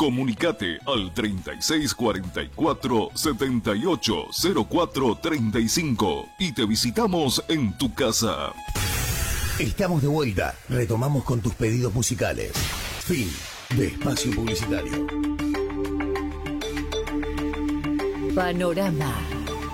Comunicate al 3644-780435 y te visitamos en tu casa. Estamos de vuelta. Retomamos con tus pedidos musicales. Fin de espacio publicitario. Panorama.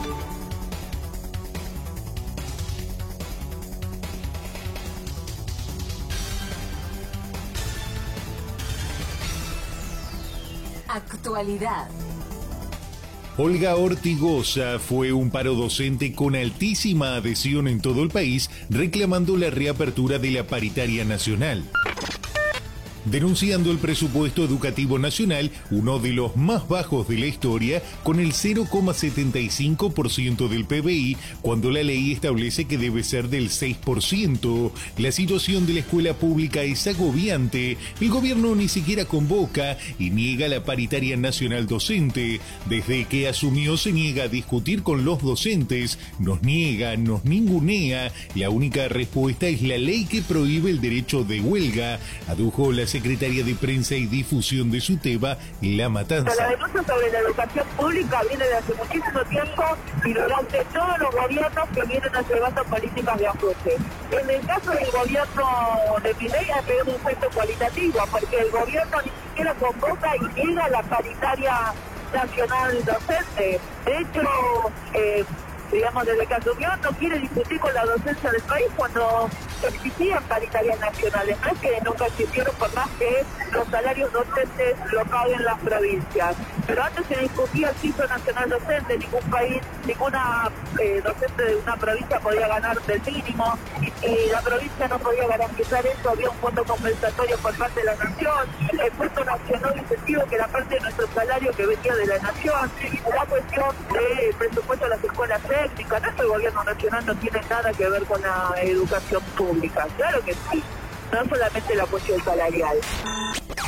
Actualidad. Olga Ortigosa fue un paro docente con altísima adhesión en todo el país, reclamando la reapertura de la paritaria nacional. Denunciando el presupuesto educativo nacional, uno de los más bajos de la historia, con el 0,75% del PBI, cuando la ley establece que debe ser del 6%. La situación de la escuela pública es agobiante. El gobierno ni siquiera convoca y niega la paritaria nacional docente. Desde que asumió se niega a discutir con los docentes, nos niega, nos ningunea. La única respuesta es la ley que prohíbe el derecho de huelga, adujo la secretaria de Prensa y Difusión de SUTEBA, La Matanza. La denuncia sobre la educación pública viene de hace muchísimo tiempo y durante todos los gobiernos que vienen llevando políticas de ajuste. En el caso del gobierno de Milei ha tenido un efecto cualitativo, porque el gobierno ni siquiera convoca y niega la paritaria nacional docente. De hecho, digamos, desde que asumió no quiere discutir con la docencia del país cuando existían paritarias nacionales. No es que nunca existieron, por más que los salarios docentes lo paguen las provincias. Pero antes se discutía el piso nacional docente, ningún país, ninguna docente de una provincia podía ganar del mínimo, y la provincia no podía garantizar eso, había un fondo compensatorio por parte de la nación, el fondo nacional incentivo que era parte de nuestro salario que venía de la nación, y la cuestión del presupuesto de las escuelas técnicas. No, el gobierno nacional no tiene nada que ver con la educación pública, claro que sí, no solamente la cuestión salarial.